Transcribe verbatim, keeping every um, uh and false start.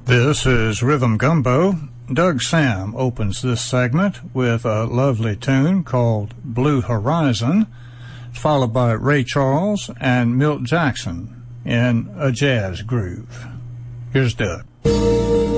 This is Rhythm Gumbo. Doug Sam opens this segment with a lovely tune called Blue Horizon, followed by Ray Charles and Milt Jackson in a jazz groove. Here's Doug.